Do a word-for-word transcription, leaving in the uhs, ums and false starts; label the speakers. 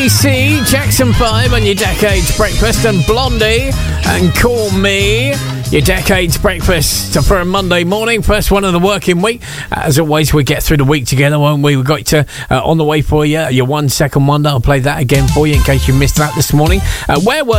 Speaker 1: D C, Jackson five on your Decades Breakfast, and Blondie and Call Me, your Decades Breakfast for a Monday morning, first one of the working week. As always, we get through the week together, won't we? We've got to uh, on the way for you, your one second wonder. I'll play that again for you in case you missed that this morning. Uh, where were